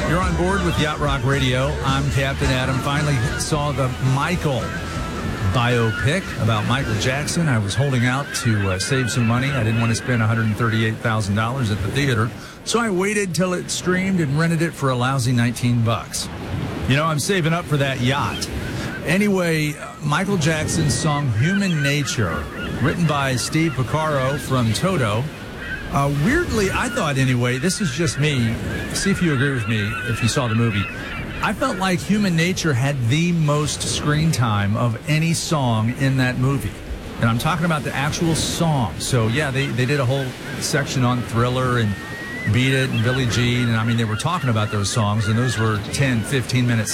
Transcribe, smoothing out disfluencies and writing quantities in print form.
You're on board with Yacht Rock Radio. I'm Captain Adam. Finally saw the Michael biopic about Michael Jackson. I was holding out to save some money. I didn't want to spend $138,000 at the theater, so I waited till it streamed and rented it for a lousy $19. You know, I'm saving up for that yacht. Anyway, Michael Jackson's song Human Nature, written by Steve Porcaro from Toto. Weirdly, I thought anyway, this is just me, see if you agree with me if you saw the movie, I felt like Human Nature had the most screen time of any song in that movie. And I'm talking about the actual song. So yeah, they did a whole section on Thriller and Beat It and Billie Jean, and I mean, they were talking about those songs, and those were 10, 15 minutes